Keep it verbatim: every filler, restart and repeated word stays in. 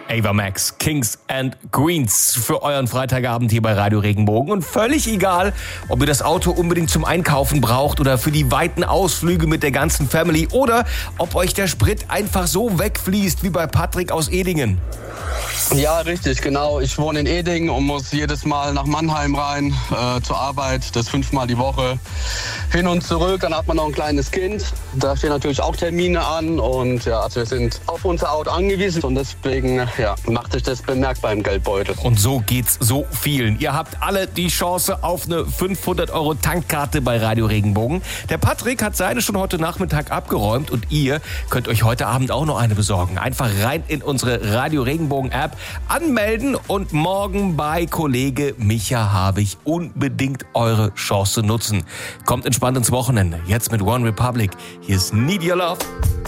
Ava Max, Kings and Queens für euren Freitagabend hier bei Radio Regenbogen. Und völlig egal, ob ihr das Auto unbedingt zum Einkaufen braucht oder für die weiten Ausflüge mit der ganzen Family oder ob euch der Sprit einfach so wegfließt wie bei Patrick aus Edingen. Ja, richtig, genau. Ich wohne in Edingen und muss jedes Mal nach Mannheim rein äh, zur Arbeit. Das fünfmal die Woche. Hin und zurück, dann hat man noch ein kleines Kind. Da stehen natürlich auch Termine an und ja, also wir sind auf unser Auto angewiesen und deswegen ja, macht sich das bemerkbar im Geldbeutel. Und so geht's so vielen. Ihr habt alle die Chance auf eine fünfhundert Euro Tankkarte bei Radio Regenbogen. Der Patrick hat seine schon heute Nachmittag abgeräumt und ihr könnt euch heute Abend auch noch eine besorgen. Einfach rein in unsere Radio Regenbogen App anmelden und morgen bei Kollege Micha Habich unbedingt eure Chance nutzen. Kommt entspannt ins Wochenende. Jetzt mit One Republic. Hier ist Need Your Love.